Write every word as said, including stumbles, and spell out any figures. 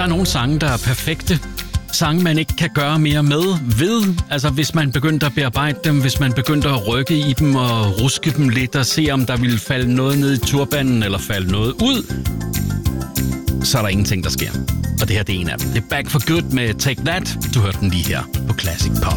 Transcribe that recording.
er nogle sange, der er perfekte. Sange, man ikke kan gøre mere med ved. Altså, hvis man begyndte at bearbejde dem, hvis man begyndte at rykke i dem og ruske dem lidt og se, om der ville falde noget ned i turbanen eller falde noget ud, så er der ingenting, der sker. Og det her, det er en af dem. Det er Back for Good med Take That. Du hørte den lige her på Classic Pop.